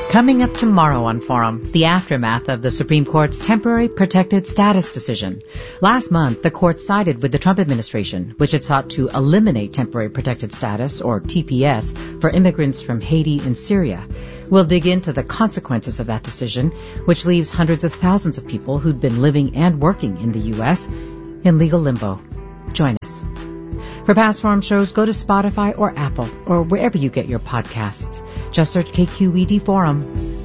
Coming up tomorrow on Forum, the aftermath of the Supreme Court's temporary protected status decision. Last month, the court sided with the Trump administration, which had sought to eliminate temporary protected status, or TPS, for immigrants from Haiti and Syria. We'll dig into the consequences of that decision, which leaves hundreds of thousands of people who'd been living and working in the U.S. in legal limbo. Join us. For past Forum shows, go to Spotify or Apple or wherever you get your podcasts. Just search KQED Forum.